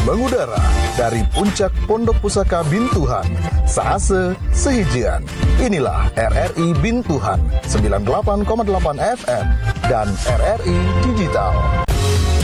mengudara dari puncak Pondok Pusaka Bintuhan, Sahase Sehijian. Inilah RRI Bintuhan 98,8 FM dan RRI Digital.